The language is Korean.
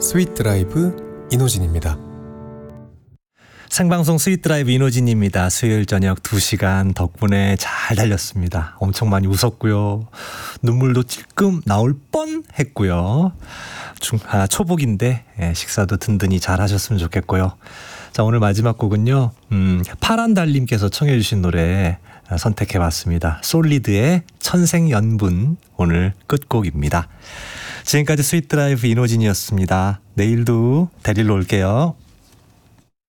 스윗 드라이브 이노진입니다. 생방송 스윗드라이브 이노진입니다. 수요일 저녁 2시간 덕분에 잘 달렸습니다. 엄청 많이 웃었고요. 눈물도 찔끔 나올 뻔했고요. 초복인데 식사도 든든히 잘 하셨으면 좋겠고요. 자, 오늘 마지막 곡은요. 파란달님께서 청해 주신 노래 선택해봤습니다. 솔리드의 천생연분 오늘 끝곡입니다. 지금까지 스윗드라이브 이노진이었습니다. 내일도 데리러 올게요.